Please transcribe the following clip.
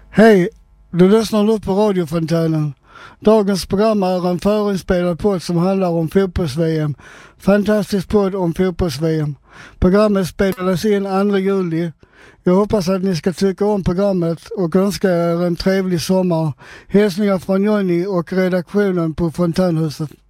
Hej, du lyssnar nu på radiofontänen. Dagens program är en förinspelad podd som handlar om fotbolls-VM. Fantastisk podd om fotbolls-VM. Programmet spelades in 2 juli. Jag hoppas att ni ska tycka om programmet och önskar er en trevlig sommar. Hälsningar från Johnny och redaktionen på Fontänhuset.